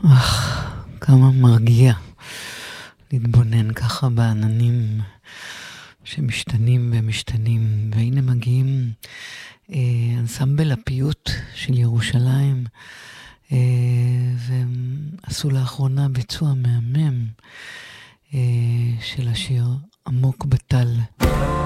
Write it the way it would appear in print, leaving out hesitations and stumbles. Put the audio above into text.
כמה מרגיע להתבונן ככה בעננים שמשתנים ומשתנים. והנה מגיעים אנסמבל הפיוט של ירושלים, והם עשו לאחרונה ביצוע מהמם של השיר עמוק בטל.